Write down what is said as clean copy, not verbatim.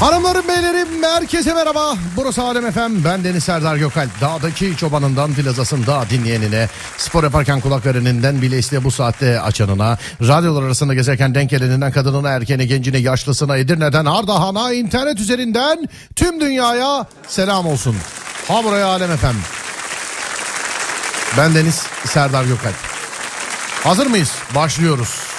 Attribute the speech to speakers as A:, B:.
A: Hanımlarım beylerim herkese merhaba. Burası Alem FM, ben Deniz Serdar Gökalp. Dağdaki çobanından plazasında dinleyenine, spor yaparken kulak vereninden bile iste bu saatte açanına, radyolar arasında gezerken denk geleninden kadınına, erkeğine, gencine, yaşlısına, Edirne'den Ardahan'a, internet üzerinden tüm dünyaya selam olsun. Ha buraya Alem FM. Ben Deniz Serdar Gökalp. Hazır mıyız? Başlıyoruz.